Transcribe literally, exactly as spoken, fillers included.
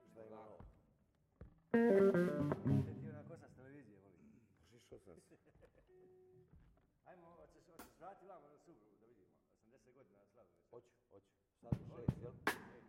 Šta ima novo? Te ti ona kosa s televizije, voli. Pošišao sam se. Ajmo, hoćeš vrati vamo na Subaru da vidimo. osamdeset godina slavili. Hoću, hoću. Sad u šest, jel?